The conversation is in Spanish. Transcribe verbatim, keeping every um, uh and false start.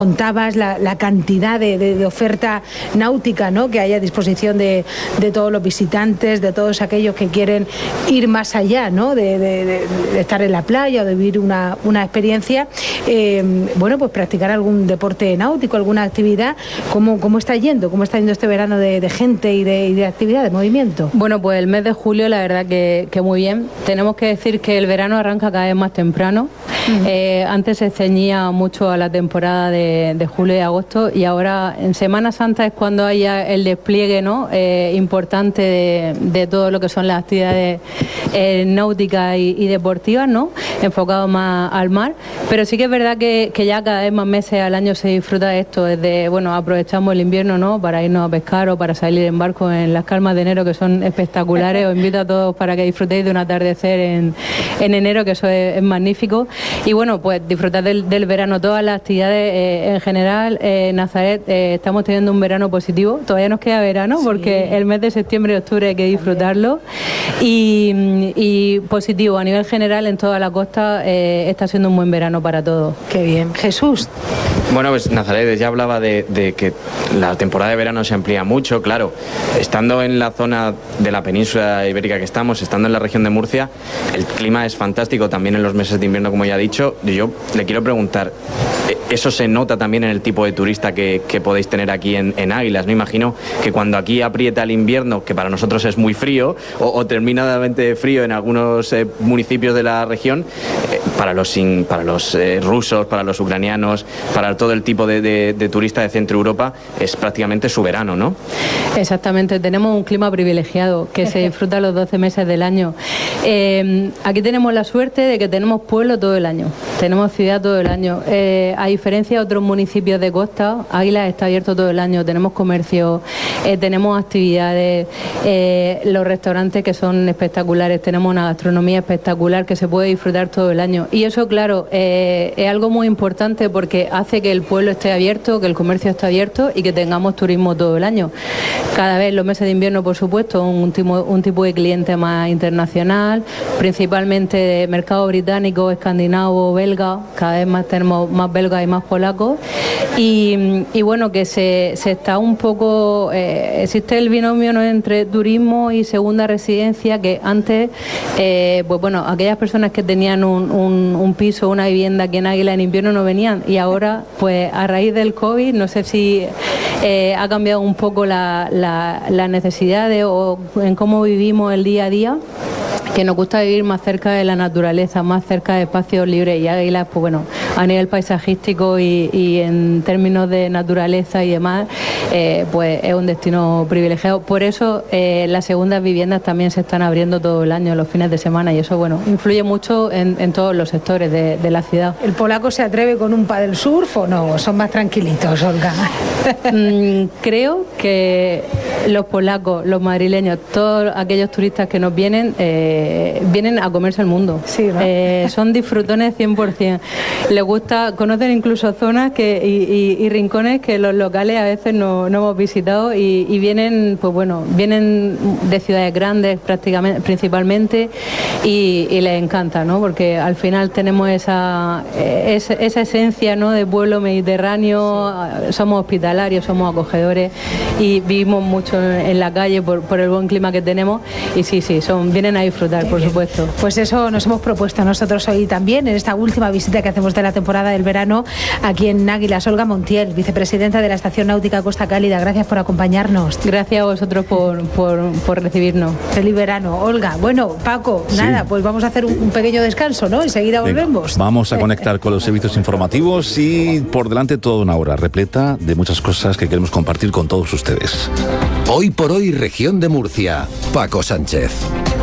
contabas la, la cantidad de, de, de oferta náutica, ¿no?, que hay a disposición de, de todos los visitantes, de todos aquellos que quieren ir más allá, ¿no?, de, de, de, de estar en la playa o de vivir una, una experiencia. Eh, bueno, pues practicar algún deporte náutico, alguna actividad. ¿Cómo, cómo está yendo? ¿Cómo está yendo este verano de, de gente y de, y de actividad, de movimiento? Bueno, pues el mes de julio la verdad que, que muy bien. Tenemos que decir que el verano arranca cada vez más temprano. Uh-huh. Eh, antes se ceñía mucho a la temporada de de julio y agosto, y ahora en Semana Santa es cuando hay el despliegue, ¿no?, eh, importante de, de todo lo que son las actividades eh, náuticas y, y deportivas, ¿no?, enfocado más al mar. Pero sí que es verdad que, que ya cada vez más meses al año se disfruta de esto, desde, bueno, aprovechamos el invierno, ¿no?, para irnos a pescar o para salir en barco en las calmas de enero, que son espectaculares. Os invito a todos para que disfrutéis de un atardecer en, en enero, que eso es, es magnífico. Y bueno, pues disfrutar del, del verano, todas las actividades. Eh, en general, eh, Nazaret, eh, estamos teniendo un verano positivo. Todavía nos queda verano, sí, porque el mes de septiembre y octubre hay que disfrutarlo. Y, y positivo a nivel general en toda la costa, eh, está siendo un buen verano para todos. Qué bien. Jesús. Bueno, pues Nazaret ya hablaba de, de que la temporada de verano se amplía mucho. Claro, estando en la zona de la península ibérica que estamos, estando en la región de Murcia, el clima es fantástico también en los meses de invierno, como ya he dicho. Yo le quiero preguntar, ¿eso se nota también en el tipo de turista que, que podéis tener aquí en, en Águilas? Me imagino que cuando aquí aprieta el invierno, que para nosotros es muy frío, o, o terminadamente frío en algunos eh, municipios de la región, eh, para los, in, para los eh, rusos, para los ucranianos, para todo el tipo de, de, de turista de Centro Europa, es prácticamente su verano, ¿no? Exactamente, tenemos un clima privilegiado que se disfruta los doce meses del año. Eh, aquí tenemos la suerte de que tenemos pueblo todo el año, tenemos ciudad todo el año. Eh, a diferencia de otros municipios de costa, Águilas está abierto todo el año, tenemos comercio, eh, tenemos actividades, eh, los restaurantes que son espectaculares, tenemos una gastronomía espectacular que se puede disfrutar todo el año. Y eso, claro, eh, es algo muy importante porque hace que el pueblo esté abierto, que el comercio esté abierto y que tengamos turismo todo el año. Cada vez los meses de invierno, por supuesto, un tipo, un tipo de cliente más internacional, principalmente de mercado británico, escandinavo, belga. Cada vez más tenemos más belgas y más polacos. Y, y bueno, que se, se está un poco... Eh, existe el binomio, ¿no?, entre turismo y segunda residencia, que antes, eh, pues bueno, aquellas personas que tenían un, un, un piso, una vivienda aquí en Águila en invierno no venían, y ahora, pues a raíz del COVID, no sé si eh, ha cambiado un poco la, la, la necesidad de, o en cómo vivimos el día a día, que nos gusta vivir más cerca de la naturaleza, más cerca de espacios libres, y Águilas, pues bueno, a nivel paisajístico y, y en términos de naturaleza y demás, eh, pues es un destino privilegiado. Por eso eh, las segundas viviendas también se están abriendo todo el año, los fines de semana, y eso, bueno, influye mucho en, en todos los sectores de, de la ciudad. ¿El polaco se atreve con un paddle surf o no? ¿Son más tranquilitos, Olga? mm, creo que los polacos, los madrileños, todos aquellos turistas que nos vienen, eh, vienen a comerse el mundo. Sí, ¿no? eh, son disfrutones cien por ciento. Les gusta, conocen incluso zonas que, y, y, y rincones que los locales a veces no, no hemos visitado, y, y vienen, pues bueno, vienen de ciudades grandes prácticamente, principalmente, y, y les encanta, ¿no? Porque al final tenemos esa, esa, esa esencia, ¿no?, de pueblo mediterráneo. Sí. Somos hospitalarios, somos acogedores y vivimos mucho en la calle por, por el buen clima que tenemos, y sí, sí, son, vienen a disfrutar, por supuesto. Pues eso nos hemos propuesto nosotros hoy también, en esta última visita que hacemos de la temporada del verano aquí en Águilas. Olga Montiel, vicepresidenta de la Estación Náutica Costa Cálida, gracias por acompañarnos. Gracias a vosotros por, por, por recibirnos. Feliz verano. Olga, bueno, Paco, sí. nada, pues vamos a hacer un, un pequeño descanso, ¿no? Enseguida volvemos. Venga, vamos a conectar con los servicios informativos y por delante toda una hora repleta de muchas cosas que queremos compartir con todos ustedes. Hoy por hoy, región de Murcia. Paco Sánchez.